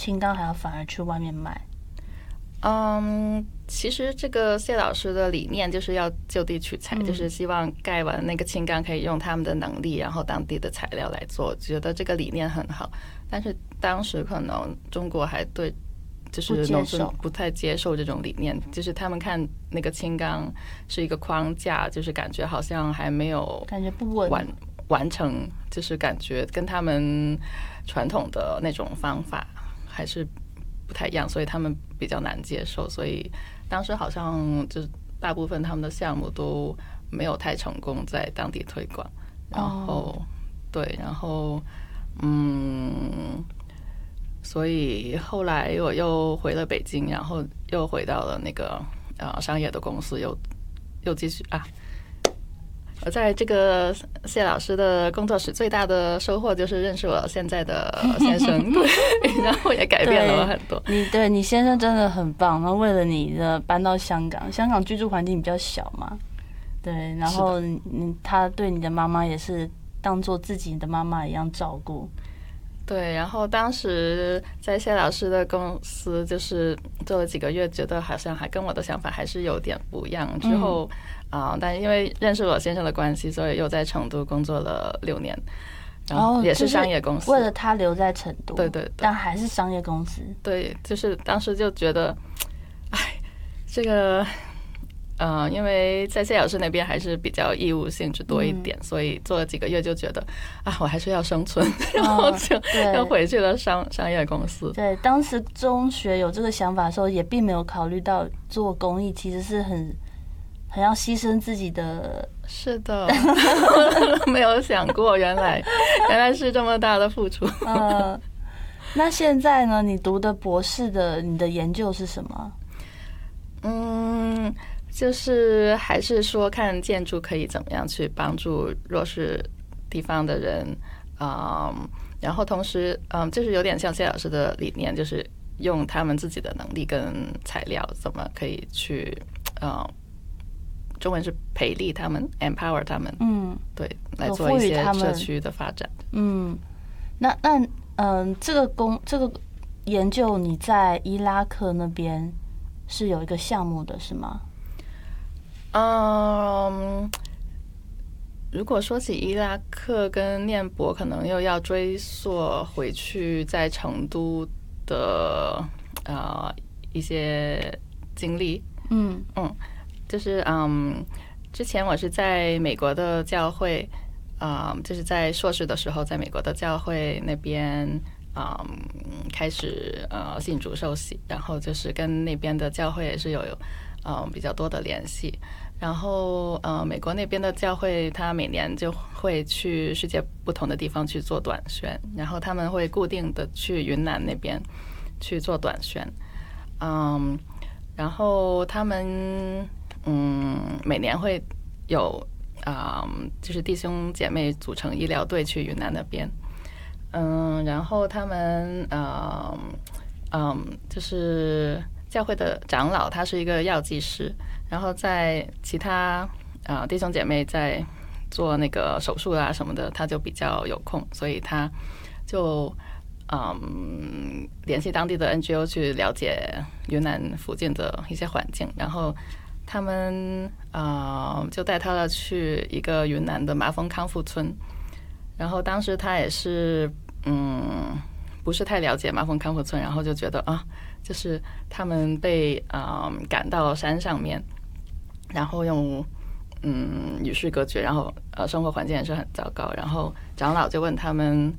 青冈，还要反而去外面卖？ 其实这个谢老师的理念就是要就地取材，就是希望盖完那个青冈可以用他们的能力，然后当地的材料来做，觉得这个理念很好。但是当时可能中国还对就是农村不太接受这种理念，就是他们看那个青冈是一个框架，就是感觉好像还没有感觉不稳完成，就是感觉跟他们传统的那种方法还是不太一样，所以他们比较难接受。所以当时好像就是大部分他们的项目都没有太成功在当地推广。然后对，然后所以后来我又回了北京，然后又回到了那个商业的公司，又继续我在这个谢老师的工作室最大的收获就是认识我现在的先生，对，然后也改变了我很多。 你先生真的很棒，然后为了你的搬到香港，香港居住环境比较小嘛，对，然后他对你的妈妈也是当做自己的妈妈一样照顾。 对，然后当时在谢老师的公司就是做了几个月，觉得好像还跟我的想法还是有点不一样。之后但因为认识我先生的关系，所以又在成都工作了6年，然后也是商业公司。 为了他留在成都， 对， 但还是商业公司。 对，就是当时就觉得，这个。因为在谢老师那边还是比较义务性质多一点，所以做了几个月就觉得我还是要生存，然后就又回去了商业公司。 对，当时中学有这个想法的时候，也并没有考虑到做公益其实是很要牺牲自己的。 是的，没有想过原来是这么大的付出。 那现在呢？你读的博士的你的研究是什么？ 就是还是说看建筑可以怎么样去帮助弱势地方的人，然后同时就是有点像谢老师的理念，就是用他们自己的能力跟材料怎么可以去中文是培力他们 empower 他们，对，来做一些社区的发展。 那这个研究你在伊拉克那边是有一个项目的是吗？ 如果说起伊拉克跟念博，可能又要追溯回去在成都的一些经历。就是之前我是在美国的教会，就是在硕士的时候，在美国的教会那边开始信主受洗，然后就是跟那边的教会也是有比较多的联系。然后美国那边的教会，他每年就会去世界不同的地方去做短宣，然后他们会固定的去云南那边去做短宣，然后他们每年会有就是弟兄姐妹组成医疗队去云南那边，然后他们就是教会的长老，他是一个药剂师，然后在其他弟兄姐妹在做那个手术什么的，他就比较有空，所以他就联系当地的 NGO 去了解云南附近的一些环境，然后他们就带他去一个云南的麻风康复村，然后当时他也是不是太了解麻风康复村，然后就觉得就是他们被赶到山上面，然后用与世隔绝，然后生活环境也是很糟糕，然后长老就问他们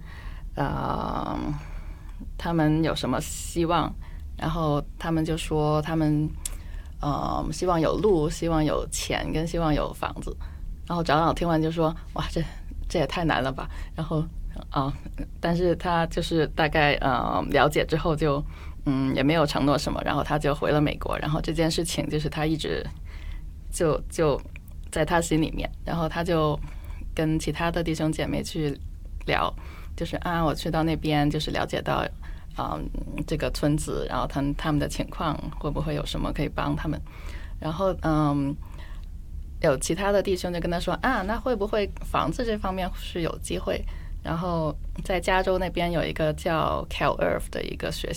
他们有什么希望，然后他们就说他们希望有路，希望有钱，跟希望有房子。然后长老听完就说哇，这也太难了吧，然后但是他就是大概了解之后就也没有承诺什么，然后他就回了美国，然后这件事情就是他一直就在他心里面，然后他就跟其他的弟兄姐妹去聊，就是我去到那边就是了解到这个村子，然后他们的情况会不会有什么可以帮他们，然后有其他的弟兄就跟他说那会不会房子这方面是有机会，然后在加州那边有一个叫 CalEarth 的一个学